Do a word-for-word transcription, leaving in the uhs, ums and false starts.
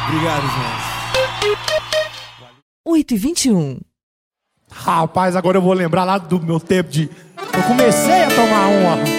Obrigado, gente. oito e vinte e um. Rapaz, agora eu vou lembrar lá do meu tempo de... Eu comecei a tomar uma...